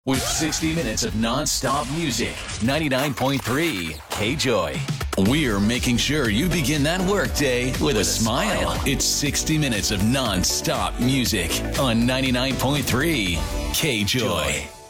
With 60 minutes of non-stop music, 99.3 K-Joy. We're making sure you begin that workday with a smile. It's 60 minutes of non-stop music on 99.3 K-Joy.